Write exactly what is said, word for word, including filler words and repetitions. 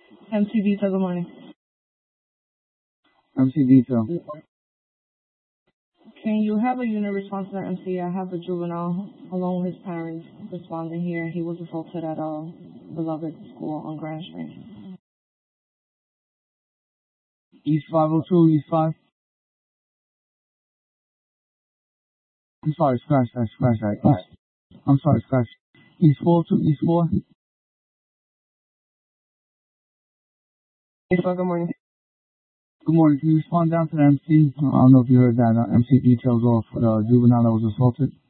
M C Detail, good morning. M C Detail. Can you have a unit response to M C? I have a juvenile along with his parents responding here. He was assaulted at a beloved school on Grand Street. East five oh two, East five. I'm sorry, scratch that, scratch that. East. I'm sorry, scratch. East four two, East four. East four, good morning. Good morning. Can you respond down to the M C? I don't know if you heard that. Uh, M C Details off the juvenile that was assaulted.